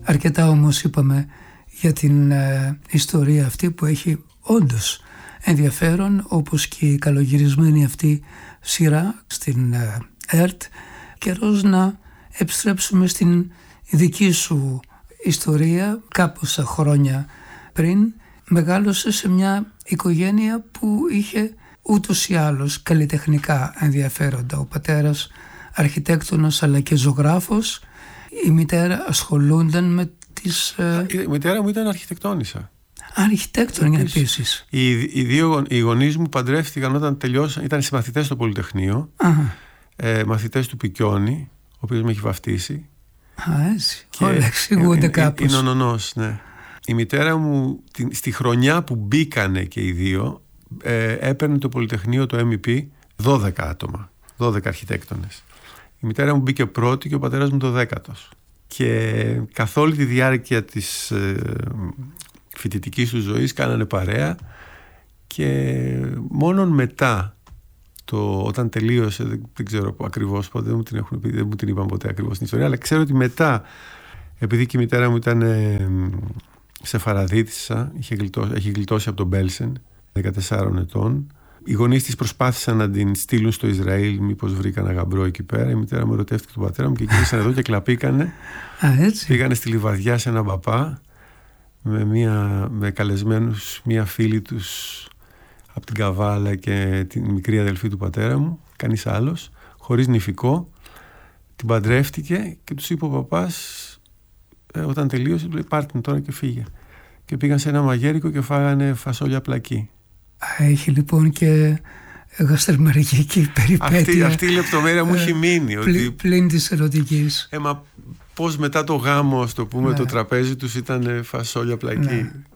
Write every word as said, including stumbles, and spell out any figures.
Αρκετά όμως είπαμε για την ε, ιστορία αυτή που έχει όντως ενδιαφέρον, όπως και η καλογυρισμένη αυτή σειρά στην ε, ΕΡΤ. Καιρός να επιστρέψουμε στην δική σου ιστορία. Κάμποσα χρόνια πριν μεγάλωσε σε μια οικογένεια που είχε ούτως ή άλλως καλλιτεχνικά ενδιαφέροντα. Ο πατέρας αρχιτέκτονας αλλά και ζωγράφος. Η μητέρα ασχολούνταν με τις... Η μητέρα μου ήταν αρχιτεκτόνισσα. Αρχιτέκτονια επίσης. Οι, οι δύο οι γονείς μου παντρεύτηκαν όταν τελειώσαν, ήταν συμμαθητές στο Πολυτεχνείο, ε, μαθητές του Πικιόνη, ο οποίος με έχει βαφτίσει. Α, έτσι. Όλα εξηγούνται κάπως. Είναι ο νονός, ναι. Η μητέρα μου στη χρονιά που μπήκανε και οι δύο, ε, έπαιρνε το Πολυτεχνείο, το εμ ι πι, δώδεκα άτομα, δώδεκα αρχιτέκτονες. Η μητέρα μου μπήκε πρώτη και ο πατέρας μου το δέκατος. Και καθ' όλη τη διάρκεια της ε, φοιτητικής του ζωής κάνανε παρέα, και μόνον μετά, το, όταν τελείωσε, δεν, δεν ξέρω ακριβώς πότε, δεν μου την έχουν πει, δεν μου την είπαν ποτέ ακριβώς την ιστορία, αλλά ξέρω ότι μετά, επειδή και η μητέρα μου ήταν ε, σεφαραδίτισσα, είχε γλιτώσει, έχει γλιτώσει από τον Μπέλσεν, δεκατεσσάρων ετών. Οι γονείς της προσπάθησαν να την στείλουν στο Ισραήλ, μήπως βρήκαν γαμπρό εκεί πέρα. Η μητέρα μου ερωτεύτηκε τον πατέρα μου και γύρισαν εδώ και κλαπήκανε. Α, έτσι. Πήγανε στη Λιβαδιά σε έναν παπά με, μια, με καλεσμένους, μία φίλη τους από την Καβάλα και την μικρή αδελφή του πατέρα μου, κανείς άλλος, χωρίς νηφικό. Την παντρεύτηκε και τους είπε ο παπάς, ε, όταν τελείωσε, λέει, πάρτε την τώρα και φύγε. Και πήγαν σε ένα μαγέρικο και φάγανε φασόλια πλακί. Έχει λοιπόν και γαστρομερική περιπέτεια. Αυτή, αυτή η λεπτομέρεια μου έχει μείνει. Πλην, ότι... πλην της ερωτικής. Ε, μα πώς μετά το γάμο, ας το πούμε, ναι. το τραπέζι τους ήταν φασόλια πλακί. Ναι.